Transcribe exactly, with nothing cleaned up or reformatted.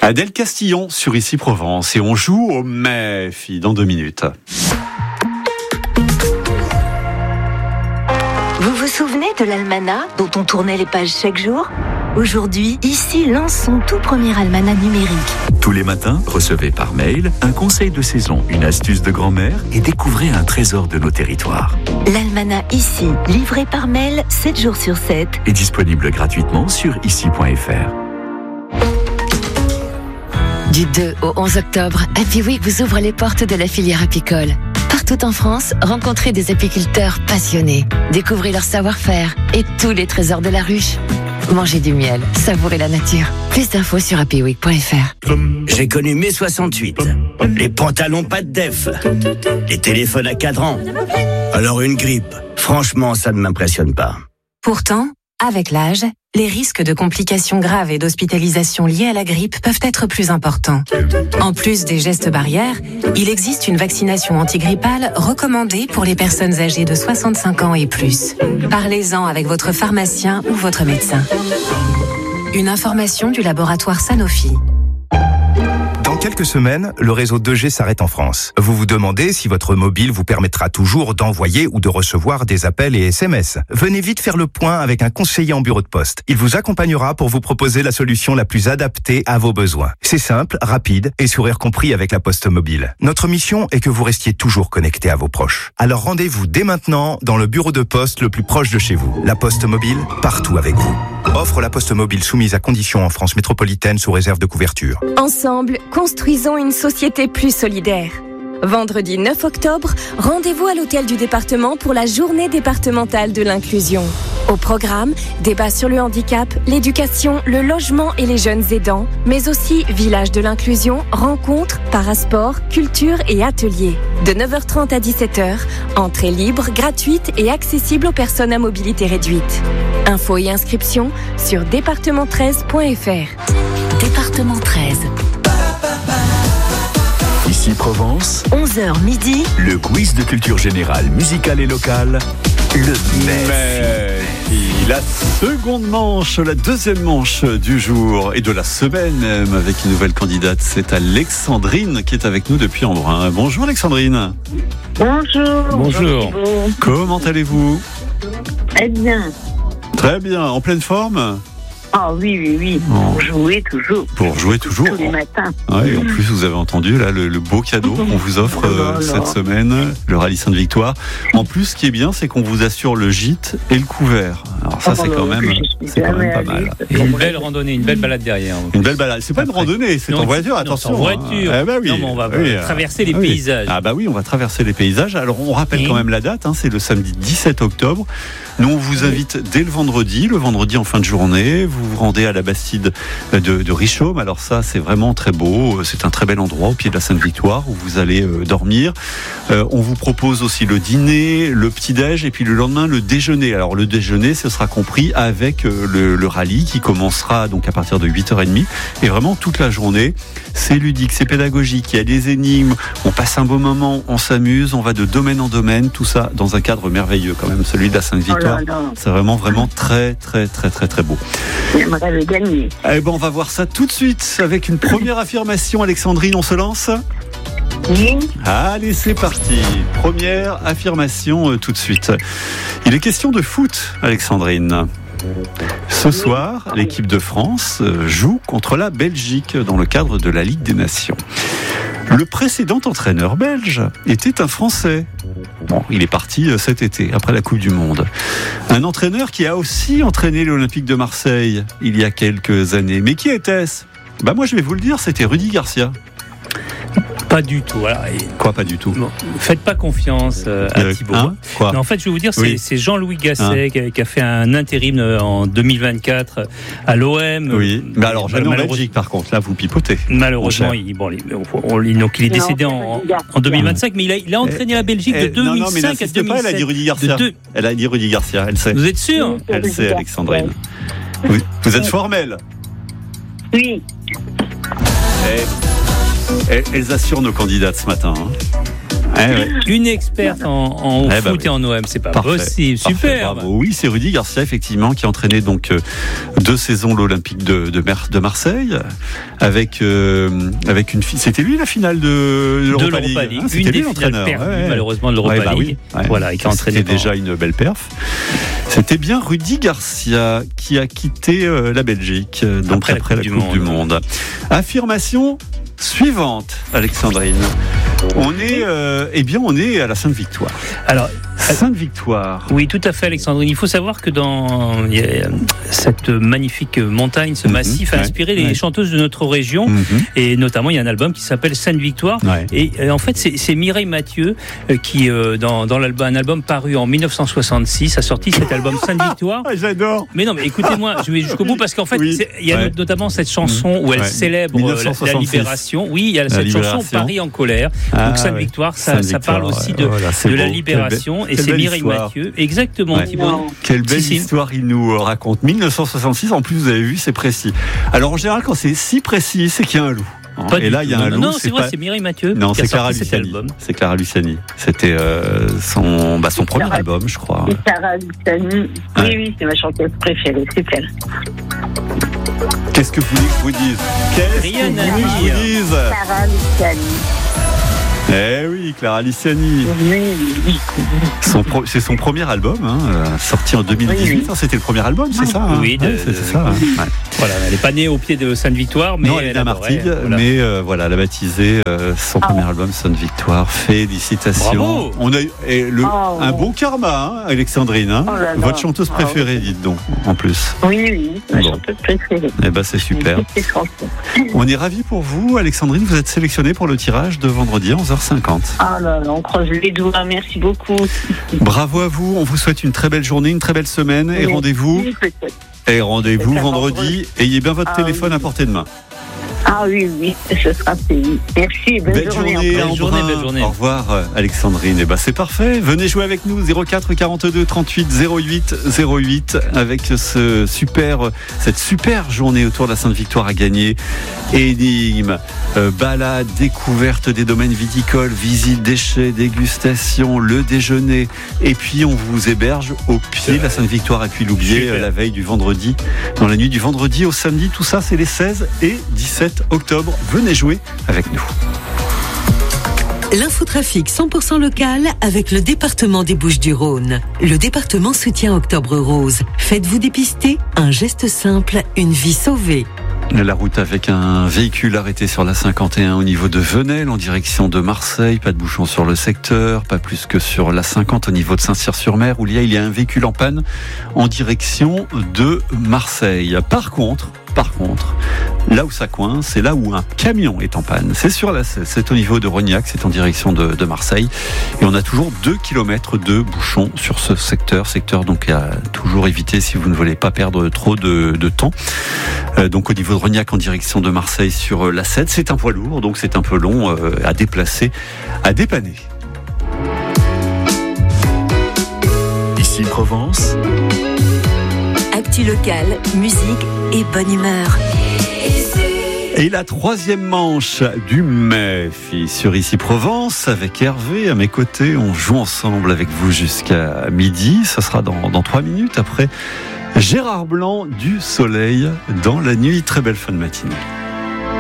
Adèle Castillon sur Ici Provence et on joue au Méfi dans deux minutes. Vous vous souvenez de l'almanach dont on tournait les pages chaque jour ? Aujourd'hui, Ici lance son tout premier almanach numérique. Tous les matins, recevez par mail un conseil de saison, une astuce de grand-mère et découvrez un trésor de nos territoires. L'almanach Ici, livré par mail sept jours sur sept. Est disponible gratuitement sur ici point f r. Du deux au onze octobre, Happy Week vous ouvre les portes de la filière apicole. Partout en France, rencontrez des apiculteurs passionnés. Découvrez leur savoir-faire et tous les trésors de la ruche. Mangez du miel, savourez la nature. Plus d'infos sur happy week point f r. J'ai connu mai soixante-huit. Les pantalons pas de def. Les téléphones à cadran. Alors une grippe, franchement, ça ne m'impressionne pas. Pourtant, avec l'âge, les risques de complications graves et d'hospitalisation liées à la grippe peuvent être plus importants. En plus des gestes barrières, il existe une vaccination antigrippale recommandée pour les personnes âgées de soixante-cinq ans et plus. Parlez-en avec votre pharmacien ou votre médecin. Une information du laboratoire Sanofi. Dans quelques semaines, le réseau deux G s'arrête en France. Vous vous demandez si votre mobile vous permettra toujours d'envoyer ou de recevoir des appels et S M S. Venez vite faire le point avec un conseiller en bureau de poste. Il vous accompagnera pour vous proposer la solution la plus adaptée à vos besoins. C'est simple, rapide et sourire compris avec la Poste Mobile. Notre mission est que vous restiez toujours connecté à vos proches. Alors rendez-vous dès maintenant dans le bureau de poste le plus proche de chez vous. La Poste Mobile, partout avec vous. Offre la Poste Mobile soumise à conditions en France métropolitaine sous réserve de couverture. Ensemble, construisons une société plus solidaire. Vendredi neuf octobre, rendez-vous à l'hôtel du département pour la journée départementale de l'inclusion. Au programme, débat sur le handicap, l'éducation, le logement et les jeunes aidants, mais aussi village de l'inclusion, rencontres, parasport, culture et ateliers. De neuf heures trente à dix-sept heures, entrée libre, gratuite et accessible aux personnes à mobilité réduite. Infos et inscriptions sur département treize point f r. Département treize. Ici Provence, onze heures midi. le quiz de culture générale, musicale et locale, le Méfi, la seconde manche, la deuxième manche du jour et de la semaine même avec une nouvelle candidate. C'est Alexandrine qui est avec nous depuis Embrun. Bonjour Alexandrine. Bonjour. Bonjour. Comment allez-vous ? Très bien. Très bien, en pleine forme ? Ah oui, oui, oui. Pour jouer toujours. Pour jouer toujours. Tous les matins. Ouais, en plus, vous avez entendu là le, le beau cadeau qu'on vous offre euh, cette semaine, le Rallye Sainte-Victoire. En plus, ce qui est bien, c'est qu'on vous assure le gîte et le couvert. Alors ça, c'est quand même, c'est quand même pas mal. Et une belle randonnée, une belle balade derrière. Une belle balade. C'est pas une randonnée, c'est en voiture. Attention. En voiture. Hein. Eh ben oui. Non, mais on va oui, traverser les oui. paysages. Ah bah oui, on va traverser les paysages. Alors on rappelle Et quand même la date. Hein, c'est le samedi dix-sept octobre. Nous, on vous invite dès le vendredi, le vendredi en fin de journée. Vous vous rendez à la Bastide de, de Richomme. Alors ça, c'est vraiment très beau. C'est un très bel endroit au pied de la Sainte-Victoire où vous allez euh, dormir. Euh, on vous propose aussi le dîner, le petit-déj et puis le lendemain, le déjeuner. Alors le déjeuner, ce sera compris avec euh, le, le rallye qui commencera donc à partir de huit heures trente. Et vraiment toute la journée, c'est ludique, c'est pédagogique. Il y a des énigmes. On passe un beau moment, on s'amuse, on va de domaine en domaine. Tout ça dans un cadre merveilleux quand même, celui de la Sainte-Victoire. C'est vraiment, vraiment très, très, très, très, très beau. J'aimerais le gagner. Eh ben, on va voir ça tout de suite avec une première affirmation. Alexandrine, on se lance ? Oui. Allez, c'est parti. Première affirmation euh, tout de suite. Il est question de foot, Alexandrine. Ce soir, l'équipe de France euh, joue contre la Belgique dans le cadre de la Ligue des Nations. Le précédent entraîneur belge était un Français. Bon, il est parti cet été, après la Coupe du Monde. Un entraîneur qui a aussi entraîné l'Olympique de Marseille il y a quelques années. Mais qui était-ce ? Bah moi, je vais vous le dire, c'était Rudy Garcia. Pas du tout. Voilà. Quoi, pas du tout ? Bon, faites pas confiance euh, à euh, Thibaut. Hein Quoi ? Non, en fait, je vais vous dire, c'est, oui. c'est Jean-Louis Gasset hein qui, a, qui a fait un intérim en deux mille vingt-quatre à l'O M. Oui, mais alors jamais en Malheureux... Belgique, par contre. Là, vous pipotez. Malheureusement, il, bon, il, on, donc, il est décédé en, en deux mille vingt-cinq, mais il a, il a entraîné la Belgique de deux mille cinq non, non, mais à deux mille sept. Pas, elle a dit Rudy Garcia. Deux... Elle a dit Rudy Garcia, elle sait. Vous êtes sûr ? Elle sait, Alexandrine. Vous, vous êtes formelle ? Oui. Et, et, elles assurent nos candidates ce matin. Hein. Eh ouais. Une experte en, en eh foot bah oui. et en O M, c'est pas Parfait. possible. Parfait, Super. bravo. Oui, c'est Rudy Garcia, effectivement, qui a entraîné donc euh, deux saisons l'Olympique de, de, Mer, de Marseille, avec, euh, avec une. C'était lui la finale de l'Europa, de l'Europa League. League. Hein, une des lui, finales perdues, ouais. malheureusement, de l'Europa ouais, bah League. Oui. Ouais. Voilà, et qui a entraîné. C'était déjà une belle perf. C'était bien Rudy Garcia qui a quitté euh, la Belgique, euh, donc après, après la Coupe, la coupe du, monde. du Monde. Affirmation suivante, Alexandrine. On est, euh, eh bien, on est à la Sainte-Victoire. Alors, Sainte-Victoire. Oui, tout à fait, Alexandrine. Il faut savoir que dans cette magnifique montagne, ce massif, mmh, a inspiré ouais, les ouais. chanteuses de notre région. Mmh. Et notamment, il y a un album qui s'appelle Sainte-Victoire. Ouais. Et euh, en fait, c'est, c'est Mireille Mathieu euh, qui, euh, dans, dans l'album, un album paru en dix-neuf cent soixante-six, a sorti cet album Sainte-Victoire. J'adore. Mais non, mais écoutez-moi, je vais jusqu'au bout parce qu'en fait, oui. il y a ouais. notamment cette chanson où elle ouais. célèbre la libération. Oui, il y a cette libération. chanson Paris en colère. Ah, donc Sainte-Victoire, ouais. ça, Sainte-Victoire, ça parle aussi de, voilà, de la libération. Et c'est Mireille Mathieu, exactement, ouais. Thibaut. Quelle belle si, histoire il nous raconte. dix-neuf cent soixante-six, en plus, vous avez vu, c'est précis. Alors, en général, quand c'est si précis, c'est qu'il y a un loup. Pas et là, il y a un non, loup. Non, c'est, c'est vrai, pas... c'est Mireille Mathieu. Non, qui c'est a Clara Luciani. C'est Clara Luciani. C'était euh, son, bah, son premier Clara, album, je crois. C'est Clara Luciani. Ouais. Oui, oui, c'est ma chanteuse préférée. Super. Qu'est-ce que vous voulez que je vous dise Qu'est-ce Rien que à vous voulez que je vous dise Clara Luciani. Eh oui, Clara Luciani. Oui, oui. Son pro- c'est son premier album, hein, sorti en deux mille dix-huit. Oui, oui. C'était le premier album, c'est ça hein Oui, de, ouais, c'est, de, c'est ça. Hein. Ouais. Voilà, elle n'est pas née au pied de Sainte-Victoire, mais non, elle est à Martigues, voilà. mais euh, voilà, elle a baptisé euh, son ah. premier album Sainte-Victoire. Félicitations. Bravo. On a et le, oh. un bon karma, hein, Alexandrine. Hein. Oh là là. Votre chanteuse oh. préférée, dites donc, en plus. Oui, oui, ma bon. chanteuse préférée. Eh ben, c'est super. On est ravis pour vous, Alexandrine. Vous êtes sélectionnée pour le tirage de vendredi à onze heures cinquante. Ah là là, on croise les doigts. Merci beaucoup. Bravo à vous. On vous souhaite une très belle journée, une très belle semaine oui. et rendez-vous. Oui, et rendez-vous vendredi. Ayez bien votre ah, téléphone oui. à portée de main. Ah oui, oui, ce sera payé. Merci, bonne belle journée. journée, belle journée, belle journée. Au revoir, Alexandrine. Et ben c'est parfait. Venez jouer avec nous, zéro quatre quarante-deux trente-huit zéro huit zéro huit, avec ce super, cette super journée autour de la Sainte-Victoire à gagner. Énigmes, euh, balade, découverte des domaines viticoles, visite, déchets, dégustation, le déjeuner. Et puis, on vous héberge au pied de la Sainte-Victoire. Et puis, l'oublier euh, la veille du vendredi, dans la nuit du vendredi au samedi. Tout ça, c'est les seize et dix-sept octobre. Venez jouer avec nous. L'infotrafic cent pour cent local avec le département des Bouches-du-Rhône. Le département soutient Octobre Rose. Faites-vous dépister, un geste simple, une vie sauvée. La route avec un véhicule arrêté sur la cinquante et un au niveau de Venelle en direction de Marseille. Pas de bouchon sur le secteur, pas plus que sur la cinquante au niveau de Saint-Cyr-sur-Mer où il y a, il y a un véhicule en panne en direction de Marseille. Par contre, Par contre, là où ça coince, c'est là où un camion est en panne. C'est sur la seize, c'est au niveau de Rognac, c'est en direction de, de Marseille. Et on a toujours deux kilomètres de bouchons sur ce secteur. Secteur donc à toujours éviter si vous ne voulez pas perdre trop de, de temps. Euh, donc au niveau de Rognac en direction de Marseille sur la sept, c'est un poids lourd, donc c'est un peu long euh, à déplacer, à dépanner. Ici Provence. Actu local, musique et bonne humeur. Et la troisième manche du M E F sur Ici Provence avec Hervé à mes côtés. On joue ensemble avec vous jusqu'à midi. Ce sera dans, dans trois minutes après Gérard Blanc du Soleil dans la nuit. Très belle fin de matinée.